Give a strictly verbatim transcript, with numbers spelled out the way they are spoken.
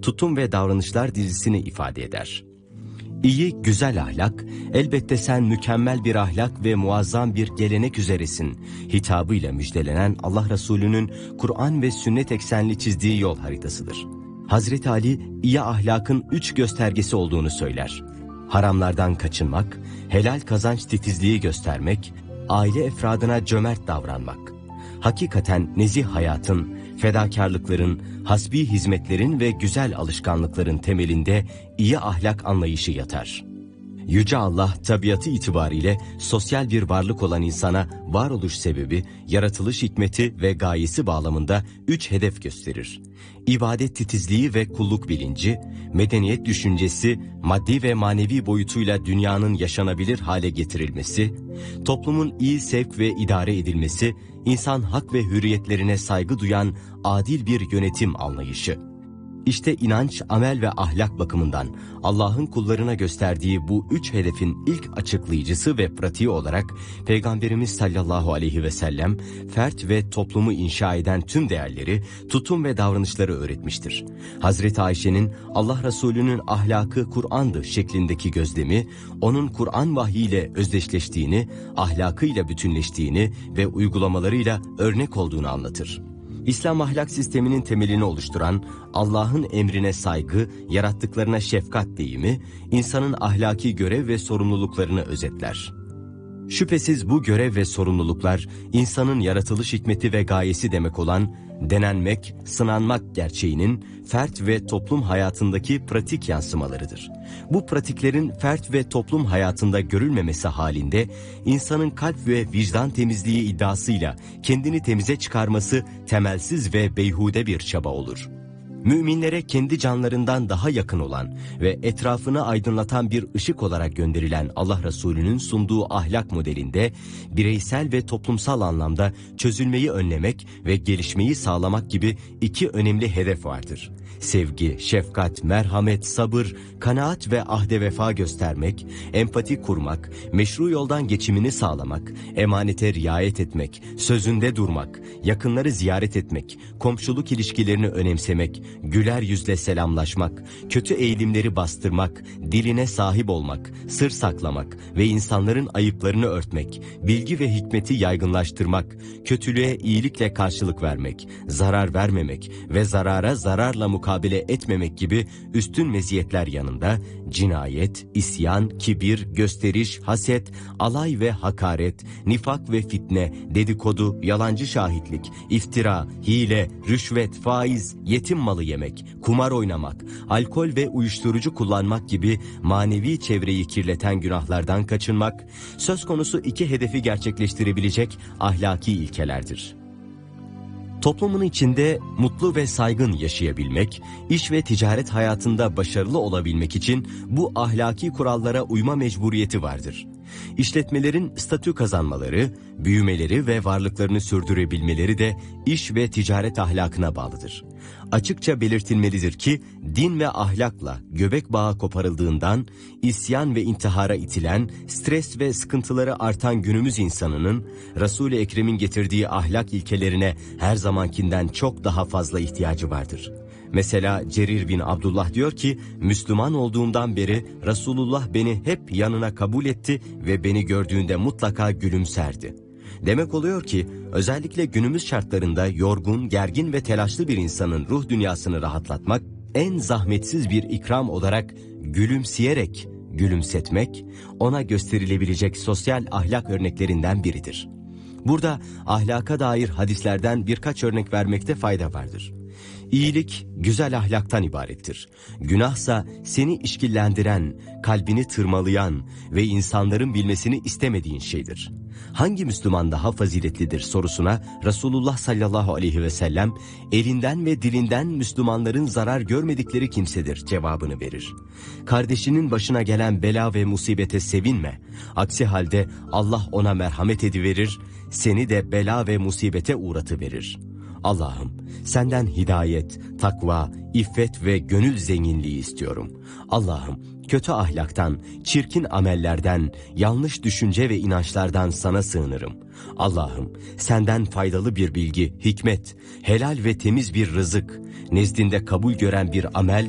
tutum ve davranışlar dizisini ifade eder. İyi, güzel ahlak, elbette sen mükemmel bir ahlak ve muazzam bir gelenek üzeresin hitabıyla müjdelenen Allah Resulü'nün Kur'an ve sünnet eksenli çizdiği yol haritasıdır. Hazreti Ali, iyi ahlakın üç göstergesi olduğunu söyler. Haramlardan kaçınmak, helal kazanç titizliği göstermek, aile efradına cömert davranmak. Hakikaten nezih hayatın, fedakarlıkların, hasbi hizmetlerin ve güzel alışkanlıkların temelinde iyi ahlak anlayışı yatar. Yüce Allah tabiatı itibariyle sosyal bir varlık olan insana varoluş sebebi, yaratılış hikmeti ve gayesi bağlamında üç hedef gösterir. İbadet titizliği ve kulluk bilinci, medeniyet düşüncesi, maddi ve manevi boyutuyla dünyanın yaşanabilir hale getirilmesi, toplumun iyi sevk ve idare edilmesi, insan hak ve hürriyetlerine saygı duyan adil bir yönetim anlayışı. İşte inanç, amel ve ahlak bakımından Allah'ın kullarına gösterdiği bu üç hedefin ilk açıklayıcısı ve pratiği olarak Peygamberimiz sallallahu aleyhi ve sellem fert ve toplumu inşa eden tüm değerleri, tutum ve davranışları öğretmiştir. Hazreti Ayşe'nin Allah Resulü'nün ahlakı Kur'an'dı şeklindeki gözlemi, onun Kur'an vahyiyle özdeşleştiğini, ahlakıyla bütünleştiğini ve uygulamalarıyla örnek olduğunu anlatır. İslam ahlak sisteminin temelini oluşturan Allah'ın emrine saygı, yarattıklarına şefkat deyimi, insanın ahlaki görev ve sorumluluklarını özetler. Şüphesiz bu görev ve sorumluluklar, insanın yaratılış hikmeti ve gayesi demek olan denenmek, sınanmak gerçeğinin fert ve toplum hayatındaki pratik yansımalarıdır. Bu pratiklerin fert ve toplum hayatında görülmemesi halinde insanın kalp ve vicdan temizliği iddiasıyla kendini temize çıkarması temelsiz ve beyhude bir çaba olur. Müminlere kendi canlarından daha yakın olan ve etrafını aydınlatan bir ışık olarak gönderilen Allah Resulü'nün sunduğu ahlak modelinde bireysel ve toplumsal anlamda çözülmeyi önlemek ve gelişmeyi sağlamak gibi iki önemli hedef vardır. Sevgi, şefkat, merhamet, sabır, kanaat ve ahde vefa göstermek, empati kurmak, meşru yoldan geçimini sağlamak, emanete riayet etmek, sözünde durmak, yakınları ziyaret etmek, komşuluk ilişkilerini önemsemek, güler yüzle selamlaşmak, kötü eğilimleri bastırmak, diline sahip olmak, sır saklamak ve insanların ayıplarını örtmek, bilgi ve hikmeti yaygınlaştırmak, kötülüğe iyilikle karşılık vermek, zarar vermemek ve zarara zararla mukabele etmemek gibi üstün meziyetler yanında cinayet, isyan, kibir, gösteriş, haset, alay ve hakaret, nifak ve fitne, dedikodu, yalancı şahitlik, iftira, hile, rüşvet, faiz, yetim malı yemek, kumar oynamak, alkol ve uyuşturucu kullanmak gibi manevi çevreyi kirleten günahlardan kaçınmak, söz konusu iki hedefi gerçekleştirebilecek ahlaki ilkelerdir. Toplumun içinde mutlu ve saygın yaşayabilmek, iş ve ticaret hayatında başarılı olabilmek için bu ahlaki kurallara uyma mecburiyeti vardır. İşletmelerin statü kazanmaları, büyümeleri ve varlıklarını sürdürebilmeleri de iş ve ticaret ahlakına bağlıdır. Açıkça belirtilmelidir ki din ve ahlakla göbek bağı koparıldığından isyan ve intihara itilen, stres ve sıkıntıları artan günümüz insanının Resul-i Ekrem'in getirdiği ahlak ilkelerine her zamankinden çok daha fazla ihtiyacı vardır. Mesela Cerir bin Abdullah diyor ki, Müslüman olduğumdan beri Resulullah beni hep yanına kabul etti ve beni gördüğünde mutlaka gülümserdi. Demek oluyor ki özellikle günümüz şartlarında yorgun, gergin ve telaşlı bir insanın ruh dünyasını rahatlatmak, en zahmetsiz bir ikram olarak gülümseyerek gülümsetmek, ona gösterilebilecek sosyal ahlak örneklerinden biridir. Burada ahlaka dair hadislerden birkaç örnek vermekte fayda vardır. İyilik, güzel ahlaktan ibarettir. Günahsa seni işkillendiren, kalbini tırmalayan ve insanların bilmesini istemediğin şeydir. Hangi Müslüman daha faziletlidir sorusuna Resulullah sallallahu aleyhi ve sellem elinden ve dilinden Müslümanların zarar görmedikleri kimsedir cevabını verir. Kardeşinin başına gelen bela ve musibete sevinme. Aksi halde Allah ona merhamet ediverir, seni de bela ve musibete uğratıverir. Allah'ım senden hidayet, takva, iffet ve gönül zenginliği istiyorum. Allah'ım kötü ahlaktan, çirkin amellerden, yanlış düşünce ve inançlardan sana sığınırım. Allah'ım senden faydalı bir bilgi, hikmet, helal ve temiz bir rızık, nezdinde kabul gören bir amel